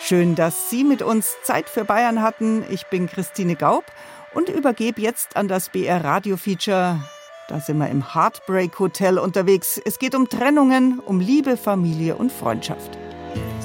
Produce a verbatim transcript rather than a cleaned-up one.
Schön, dass Sie mit uns Zeit für Bayern hatten. Ich bin Christine Gaub und übergebe jetzt an das B R Radio Feature. Da sind wir im Heartbreak Hotel unterwegs. Es geht um Trennungen, um Liebe, Familie und Freundschaft.